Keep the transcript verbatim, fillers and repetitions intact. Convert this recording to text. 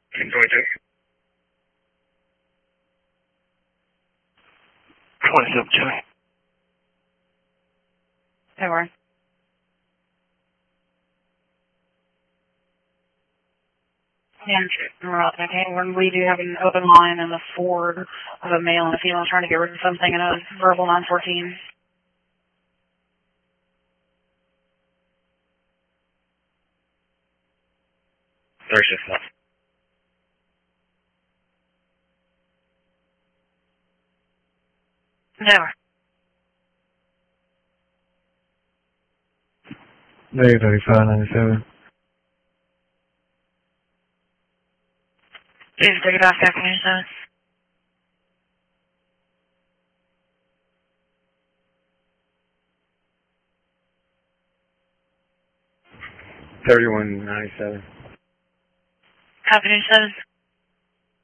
twenty-two. twenty-seven, Joey. Over. And okay, when we do have an open line and a Ford of a male and a female trying to get rid of something in a verbal nine fourteen. Third shift left. Never. Negative thirty-five ninety-seven. Please take it off, afternoon, seven. thirty-one ninety-seven. Afternoon, seven.